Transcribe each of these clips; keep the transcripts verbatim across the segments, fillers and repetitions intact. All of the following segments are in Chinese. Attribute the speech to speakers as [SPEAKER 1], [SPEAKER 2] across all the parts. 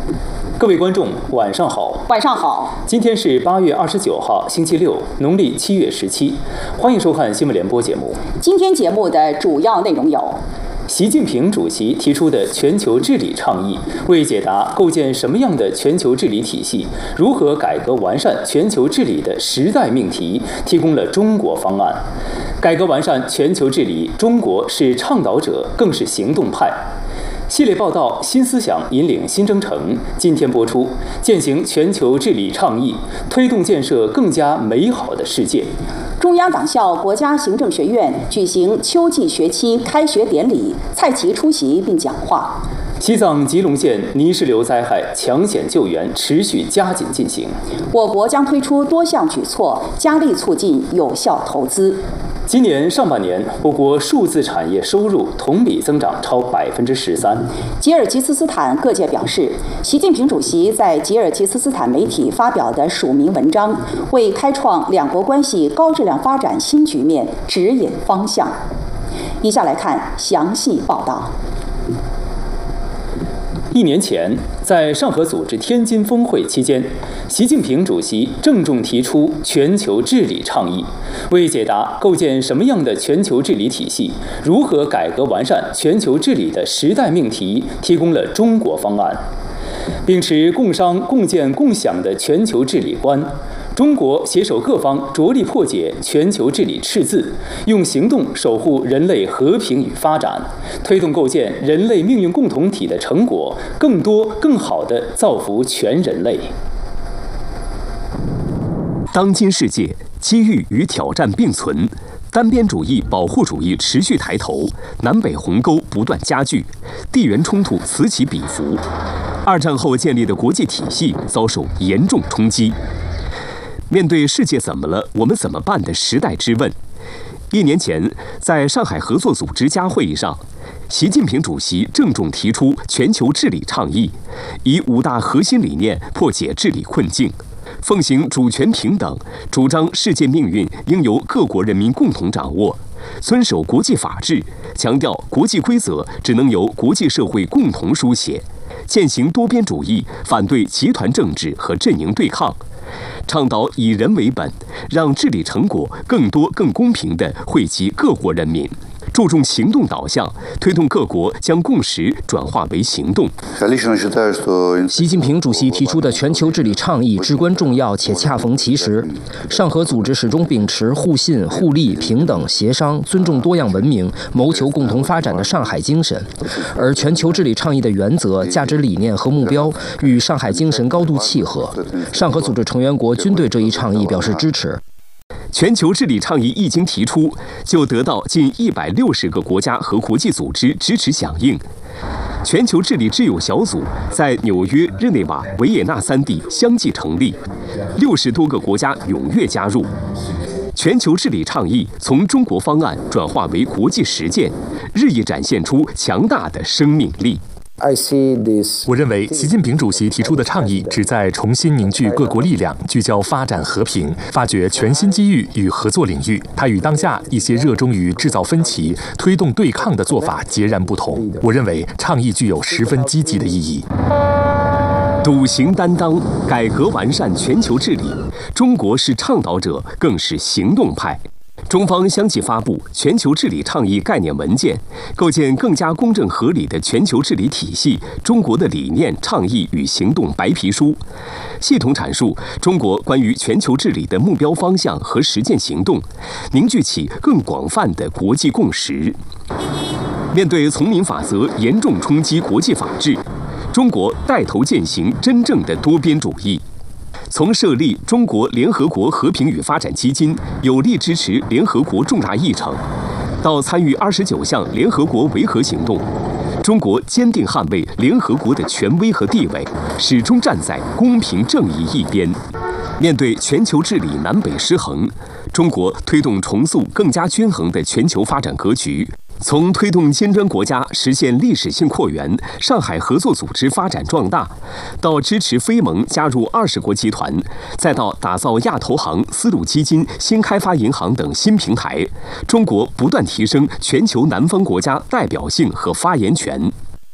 [SPEAKER 1] 各位观众，晚上好。
[SPEAKER 2] 晚上好。
[SPEAKER 1] 今天是八月二十九号，星期六，农历七月十七。欢迎收看新闻联播节目。
[SPEAKER 2] 今天节目的主要内容有：
[SPEAKER 1] 习近平主席提出的全球治理倡议，为解答构建什么样的全球治理体系、如何改革完善全球治理的时代命题，提供了中国方案。改革完善全球治理，中国是倡导者，更是行动派。系列报道《新思想引领新征程》今天播出，践行全球治理倡议，推动建设更加美好的世界。
[SPEAKER 2] 中央党校国家行政学院举行秋季学期开学典礼，蔡奇出席并讲话。
[SPEAKER 1] 西藏吉隆县泥石流灾害抢险救援持续加紧进行。
[SPEAKER 2] 我国将推出多项举措，加力促进有效投资。
[SPEAKER 1] 今年上半年，我国数字产业收入同比增长超百分之十三。
[SPEAKER 2] 吉尔吉斯斯坦各界表示，习近平主席在吉尔吉斯斯坦媒体发表的署名文章，为开创两国关系高质量发展新局面指引方向。以下来看详细报道。
[SPEAKER 1] 一年前，在上合组织天津峰会期间，习近平主席郑重提出全球治理倡议，为解答构建什么样的全球治理体系、如何改革完善全球治理的时代命题，提供了中国方案。秉持共商共建共享的全球治理观，中国携手各方着力破解全球治理赤字，用行动守护人类和平与发展，推动构建人类命运共同体的成果，更多更好地造福全人类。
[SPEAKER 3] 当今世界，机遇与挑战并存，单边主义、保护主义持续抬头，南北鸿沟不断加剧，地缘冲突此起彼伏。二战后建立的国际体系遭受严重冲击。面对世界怎么了，我们怎么办的时代之问，一年前，在上海合作组织家会议上，习近平主席郑重提出全球治理倡议，以五大核心理念破解治理困境，奉行主权平等，主张世界命运应由各国人民共同掌握，遵守国际法治，强调国际规则只能由国际社会共同书写，践行多边主义，反对集团政治和阵营对抗，倡导以人为本，让治理成果更多更公平地惠及各国人民，注重行动导向，推动各国将共识转化为行动。
[SPEAKER 4] 习近平主席提出的全球治理倡议至关重要且恰逢其时。上合组织始终秉持互信、互利、平等、协商、尊重多样文明、谋求共同发展的上海精神，而全球治理倡议的原则、价值理念和目标与上海精神高度契合。上合组织成员国均对这一倡议表示支持。
[SPEAKER 3] 全球治理倡议一经提出，就得到近一百六十个国家和国际组织支持响应。全球治理挚友小组在纽约、日内瓦、维也纳三地相继成立，六十多个国家踊跃加入。全球治理倡议从中国方案转化为国际实践，日益展现出强大的生命力。
[SPEAKER 5] 我认为，习近平主席提出的倡议旨在重新凝聚各国力量，聚焦发展和平，发掘全新机遇与合作领域。它与当下一些热衷于制造分歧、推动对抗的做法截然不同。我认为，倡议具有十分积极的意义。
[SPEAKER 3] 笃行担当，改革完善全球治理，中国是倡导者，更是行动派。中方相继发布《全球治理倡议》概念文件，构建更加公正合理的全球治理体系。中国的理念、倡议与行动白皮书，系统阐述中国关于全球治理的目标方向和实践行动，凝聚起更广泛的国际共识。面对丛林法则严重冲击国际法治，中国带头践行真正的多边主义。从设立中国联合国和平与发展基金，有力支持联合国重大议程，到参与二十九项联合国维和行动，中国坚定捍卫联合国的权威和地位，始终站在公平正义一边。面对全球治理南北失衡，中国推动重塑更加均衡的全球发展格局。从推动尖端国家实现历史性扩员、上海合作组织发展壮大，到支持非盟加入二十国集团，再到打造亚投行、丝路基金、新开发银行等新平台，中国不断提升全球南方国家代表性和发言权。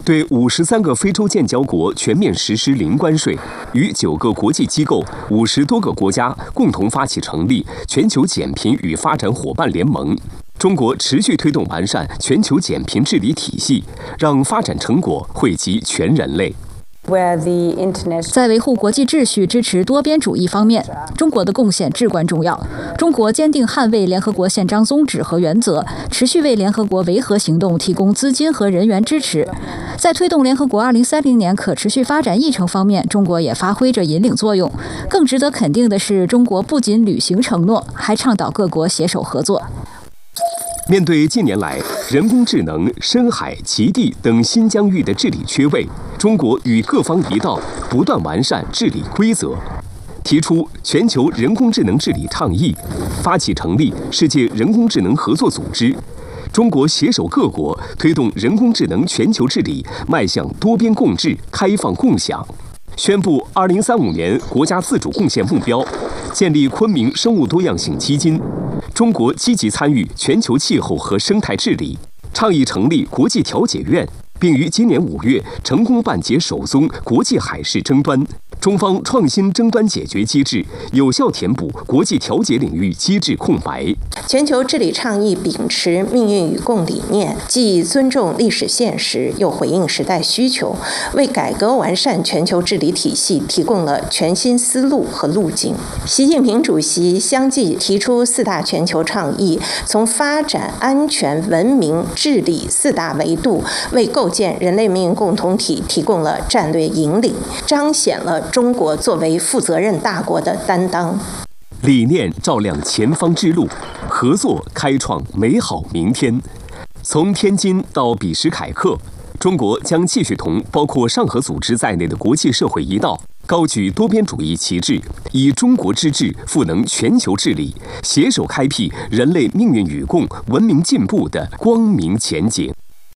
[SPEAKER 3] 对五十三个非洲建交国全面实施零关税，与九个国际机构、五十多个国家共同发起成立全球减贫与发展伙伴联盟。中国持续推动完善全球减贫治理体系，让发展成果惠及全人类。
[SPEAKER 6] 在维护国际秩序、支持多边主义方面，中国的贡献至关重要。中国坚定捍卫联合国宪章宗旨和原则，持续为联合国维和行动提供资金和人员支持。在推动联合国二零三零年可持续发展议程方面，中国也发挥着引领作用。更值得肯定的是，中国不仅履行承诺，还倡导各国携手合作。
[SPEAKER 3] 面对近年来人工智能、深海、极地等新疆域的治理缺位，中国与各方一道不断完善治理规则，提出全球人工智能治理倡议，发起成立世界人工智能合作组织。中国携手各国，推动人工智能全球治理迈向多边共治、开放共享。宣布二零三五年国家自主贡献目标，建立昆明生物多样性基金。中国积极参与全球气候和生态治理，倡议成立国际调解院，并于今年五月成功办结首宗国际海事争端。中方创新争端解决机制，有效填补国际调解领域机制空白。
[SPEAKER 7] 全球治理倡议秉持命运与共理念，既尊重历史现实，又回应时代需求，为改革完善全球治理体系提供了全新思路和路径。习近平主席相继提出四大全球倡议，从发展、安全、文明、治理四大维度，为构建人类命运共同体提供了战略引领，彰显了中国作为负责任大国的担当。
[SPEAKER 3] 理念照亮前方之路，合作开创美好明天。从天津到彼时凯克，中国将继续同包括上合组织在内的国际社会一道，高举多边主义旗帜，以中国之志赋能全球治理，携手开辟人类命运与共、文明进步的光明前景。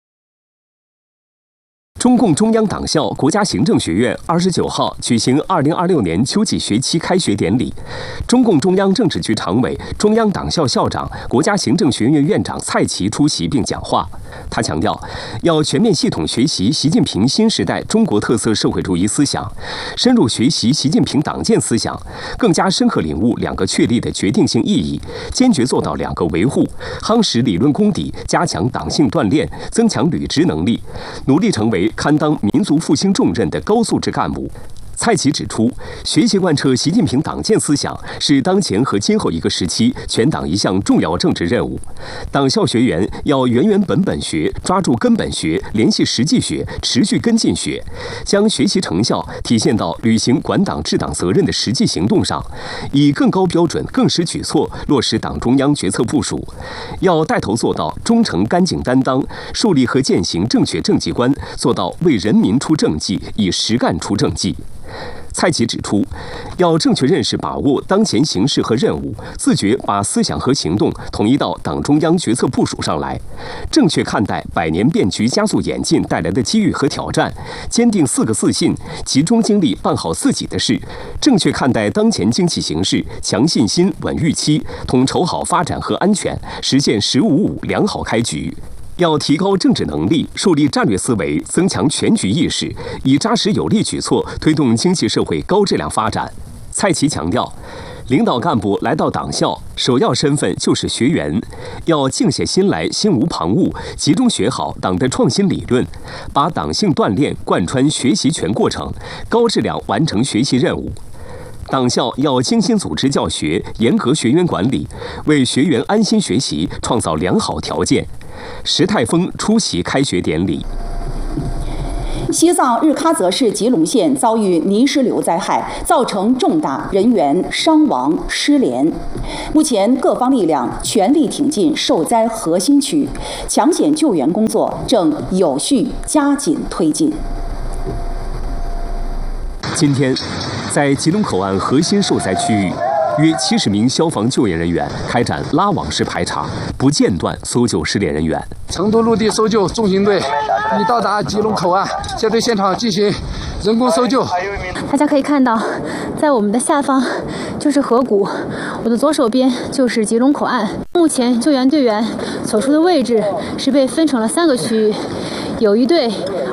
[SPEAKER 3] 中共中央党校国家行政学院二十九号举行二零二六年秋季学期开学典礼，中共中央政治局常委、中央党校校长、国家行政学院院长蔡奇出席并讲话。他强调，要全面系统学习习近平新时代中国特色社会主义思想，深入学习习近平党建思想，更加深刻领悟两个确立的决定性意义，坚决做到两个维护，夯实理论功底，加强党性锻炼，增强履职能力，努力成为堪当民族复兴重任的高素质干部。蔡奇指出，学习贯彻习近平党建思想是当前和今后一个时期全党一项重要政治任务。党校学员要原原本本学，抓住根本学，联系实际学，持续跟进学，将学习成效体现到履行管党治党责任的实际行动上，以更高标准、更实举措落实党中央决策部署。要带头做到忠诚干净担当，树立和践行正确政绩观，做到为人民出政绩，以实干出政绩。蔡奇指出，要正确认识把握当前形势和任务，自觉把思想和行动统一到党中央决策部署上来，正确看待百年变局加速演进带来的机遇和挑战，坚定四个自信，集中精力办好自己的事，正确看待当前经济形势，强信心、稳预期，统筹好发展和安全，实现“十五五”良好开局。要提高政治能力，树立战略思维，增强全局意识，以扎实有力举措推动经济社会高质量发展。蔡奇强调，领导干部来到党校，首要身份就是学员，要静下心来，心无旁骛，集中学好党的创新理论，把党性锻炼贯穿学习全过程，高质量完成学习任务。党校要精心组织教学，严格学员管理，为学员安心学习创造良好条件。石泰峰出席开学典礼。
[SPEAKER 2] 西藏日喀则市吉隆县遭遇泥石流灾害，造成重大人员伤亡失联。目前各方力量全力挺进受灾核心区，抢险救援工作正有序加紧推进。
[SPEAKER 3] 今天，在吉隆口岸核心受灾区域，约七十名消防救援人员开展拉网式排查，不间断搜救失联人员。
[SPEAKER 8] 成都陆地搜救中型队已到达吉隆口岸，现对现场进行人工搜救。
[SPEAKER 9] 大家可以看到，在我们的下方就是河谷，我的左手边就是吉隆口岸。目前救援队员所处的位置是被分成了三个区域，有一队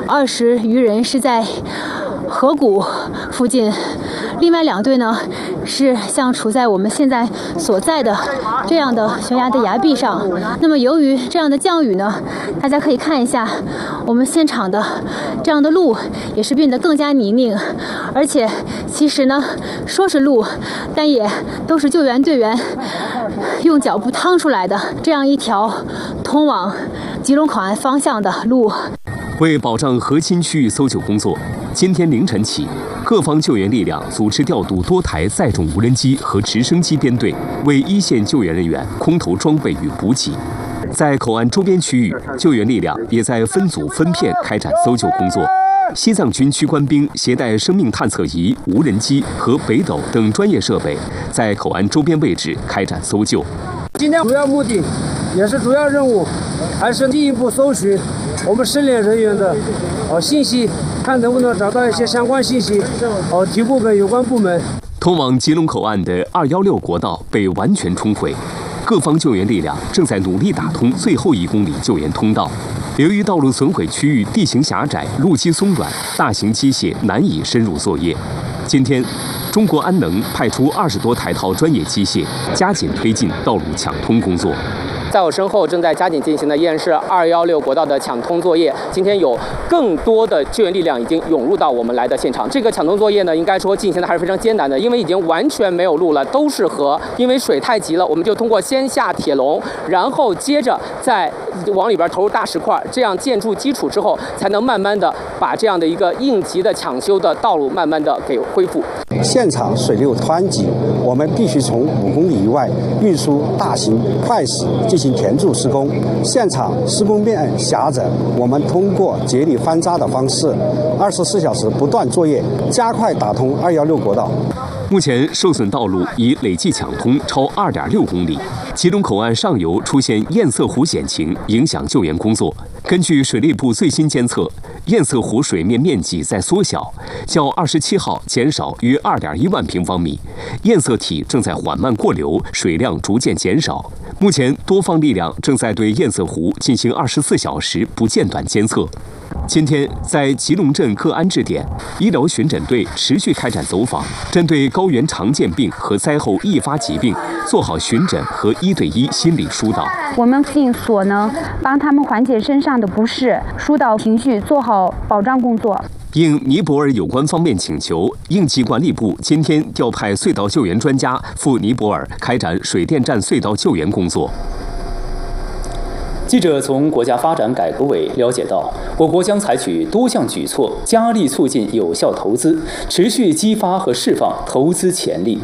[SPEAKER 9] 二十余人是在河谷附近，另外两队呢是像处在我们现在所在的这样的悬崖的崖壁上。那么由于这样的降雨呢，大家可以看一下我们现场的这样的路也是变得更加泥泞，而且其实呢说是路，但也都是救援队员用脚步趟出来的这样一条通往吉隆口岸方向的路。
[SPEAKER 3] 为保障核心区域搜救工作，今天凌晨起，各方救援力量组织调度多台载重无人机和直升机编队，为一线救援人员空投装备与补给。在口岸周边区域，救援力量也在分组分片开展搜救工作。西藏军区官兵携带生命探测仪、无人机和北斗等专业设备，在口岸周边位置开展搜救。
[SPEAKER 10] 今天主要目的也是主要任务，还是进一步搜寻我们失联人员的呃信息，看能不能找到一些相关信息，呃提供给有关部门。
[SPEAKER 3] 通往吉隆口岸的二幺六国道被完全冲毁，各方救援力量正在努力打通最后一公里救援通道。由于道路损毁区域地形狭窄、路基松软，大型机械难以深入作业。今天，中国安能派出二十多台套专业机械，加紧推进道路抢通工作。
[SPEAKER 1] 在我身后正在加紧进行的依然是二幺六国道的抢通作业。今天有更多的救援力量已经涌入到我们来的现场。这个抢通作业呢，应该说进行的还是非常艰难的，因为已经完全没有路了，都是河。因为水太急了，我们就通过先下铁笼，然后接着再往里边投入大石块，这样建筑基础之后，才能慢慢的把这样的一个应急的抢修的道路慢慢的给恢复。
[SPEAKER 11] 现场水流湍急，我们必须从五公里以外运输大型快石进行填筑施工。现场施工面狭窄，我们通过竭力翻渣的方式，二十四小时不断作业，加快打通二幺六国道。
[SPEAKER 3] 目前受损道路已累计抢通超二点六公里。吉隆口岸上游出现堰塞湖险情，影响救援工作。根据水利部最新监测，堰塞湖水面面积在缩小，较二十七号减少约二点一万平方米，堰塞体正在缓慢过流，水量逐渐减少。目前，多方力量正在对堰塞湖进行二十四小时不间断监测。今天，在吉隆镇各安置点，医疗巡诊队持续开展走访，针对高原常见病和灾后易发疾病，做好巡诊和一对一心理疏导。
[SPEAKER 12] 我们尽所能帮他们缓解身上的不适，疏导情绪，做好保障工作。
[SPEAKER 3] 应尼泊尔有关方面请求，应急管理部今天调派隧道救援专家赴尼泊尔开展水电站隧道救援工作。
[SPEAKER 1] 记者从国家发展改革委了解到，我国将采取多项举措，加力促进有效投资，持续激发和释放投资潜力。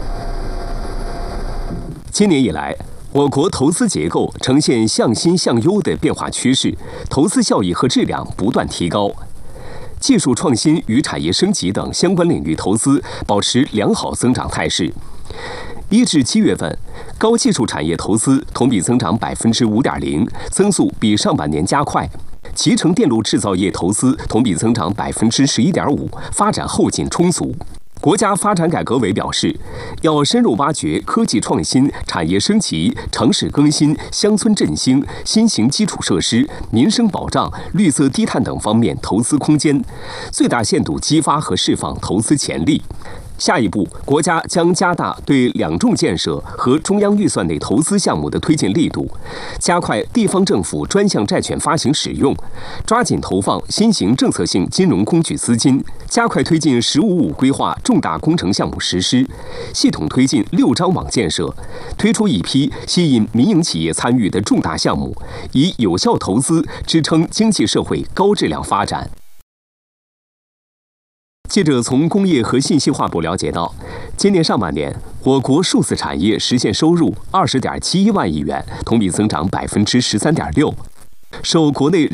[SPEAKER 3] 今年以来，我国投资结构呈现向新向优的变化趋势，投资效益和质量不断提高。技术创新与产业升级等相关领域投资保持良好增长态势。一至七月份，高技术产业投资同比增长百分之五点零，增速比上半年加快。集成电路制造业投资同比增长百分之十一点五，发展后劲充足。国家发展改革委表示，要深入挖掘科技创新、产业升级、城市更新、乡村振兴、新型基础设施、民生保障、绿色低碳等方面投资空间，最大限度激发和释放投资潜力。下一步，国家将加大对两重建设和中央预算内投资项目的推进力度，加快地方政府专项债券发行使用，抓紧投放新型政策性金融工具资金，加快推进“十五五”规划重大工程项目实施，系统推进六张网建设，推出一批吸引民营企业参与的重大项目，以有效投资支撑经济社会高质量发展。记者从工业和信息化部了解到，今年上半年，我国数字产业实现收入二十点七一万亿元，同比增长百分之十三点六，受国内